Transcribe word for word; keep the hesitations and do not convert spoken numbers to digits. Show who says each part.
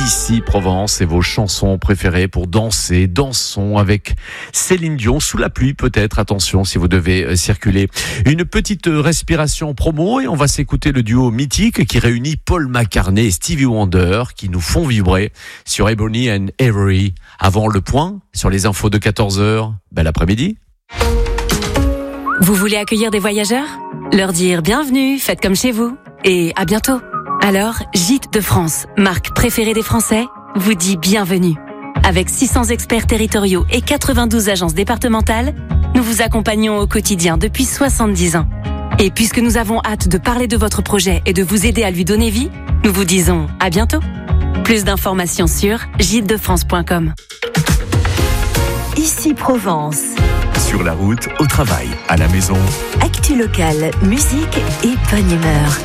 Speaker 1: Ici Provence et vos chansons préférées pour danser. Dansons avec Céline Dion sous la pluie peut-être. Attention si vous devez circuler. Une petite respiration promo et on va s'écouter le duo mythique qui réunit Paul McCartney et Stevie Wonder qui nous font vibrer sur Ebony and Ivory. Avant le point sur les infos de quatorze heures. Bel après-midi.
Speaker 2: Vous voulez accueillir des voyageurs ? Leur dire bienvenue, faites comme chez vous et à bientôt. Alors, Gîtes de France, marque préférée des Français, vous dit bienvenue. Avec six cents experts territoriaux et quatre-vingt-douze agences départementales, nous vous accompagnons au quotidien depuis soixante-dix ans. Et puisque nous avons hâte de parler de votre projet et de vous aider à lui donner vie, nous vous disons à bientôt. Plus d'informations sur gîtes de france point com.
Speaker 3: Ici Provence.
Speaker 4: Sur la route, au travail, à la maison.
Speaker 3: Actu locale, musique et bonne humeur.